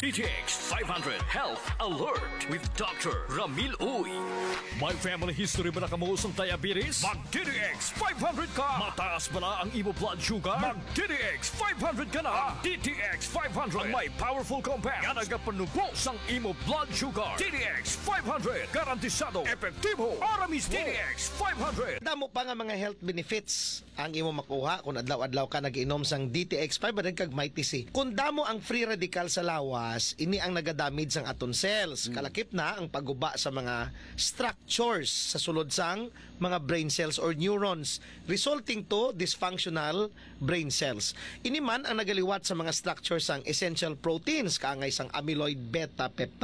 DTX 500 Health Alert with Dr. Ramil Uy. May family history ba na kamuusong diabetes? Mag DTX 500 ka! Mataas ba na ang imo blood sugar? Mag DTX 500 ka na! DTX 500 ang may powerful compound nga nagapanubos ang imo blood sugar. DTX 500 garantisado, epektibo, aramis. DTX 500. Damo pa nga mga health benefits ang imo makuha kung adlaw-adlaw ka nag-inom sang DTX 500 kag Mighty C. Kung damo ang free radical sa lawas, ini ang nagadamage sang aton cells. Kalakip na ang pagguba sa mga structures sa sulod sang mga brain cells or neurons, resulting to dysfunctional brain cells. Ini man ang nagaliwat sa mga structures sang essential proteins kaangay sang amyloid beta peptide.